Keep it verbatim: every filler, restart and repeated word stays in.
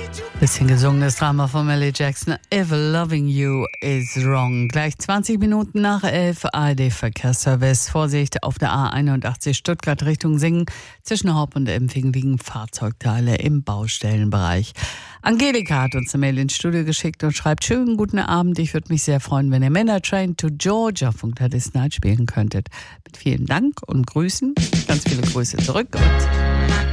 Bisschen gesungenes Drama von Millie Jackson. If loving you is wrong. Gleich zwanzig Minuten nach elf, A R D-Verkehrsservice. Vorsicht auf der A einundachtzig Stuttgart Richtung Singen. Zwischen Haupt und Empfing liegen Fahrzeugteile im Baustellenbereich. Angelika hat uns eine Mail ins Studio geschickt und schreibt: schönen guten Abend. Ich würde mich sehr freuen, wenn ihr Männer Train to Georgia von Gladys Knight spielen könntet. Mit vielen Dank und Grüßen. Ganz viele Grüße zurück und